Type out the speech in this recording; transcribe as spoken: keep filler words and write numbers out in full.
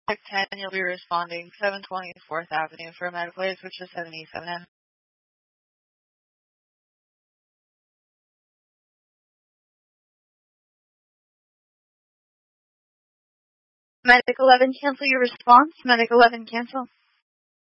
Medic ten, you'll be responding seven twenty fourth Avenue for medical aid, which is seventy-seven M. Medic eleven, cancel your response. Medic eleven, cancel.